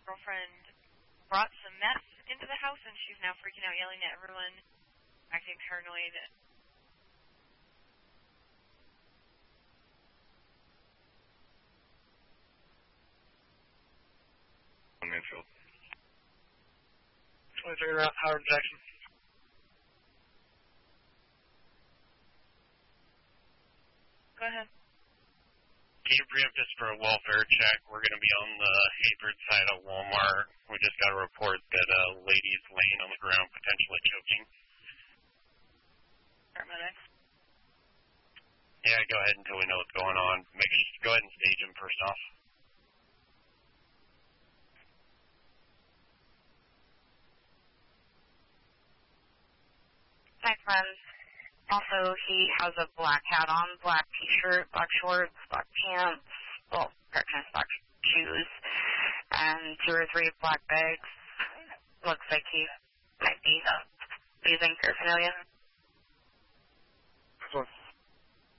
girlfriend brought some meth into the house, and she's now freaking out, yelling at everyone, acting paranoid. Mansfield. 23 Route, Howard Jackson. Go ahead. Can you preempt us for a welfare check? We're going to be on the Hayford side of Walmart. We just got a report that a lady's laying on the ground, potentially choking. Paramedics. Yeah, go ahead until we know what's going on. Go ahead and stage him first off. My friend. Also, he has a black hat on, black t-shirt, black shorts, black pants, well, tennis black shoes, and 2 or 3 black bags. Looks like he might be using paraphernalia.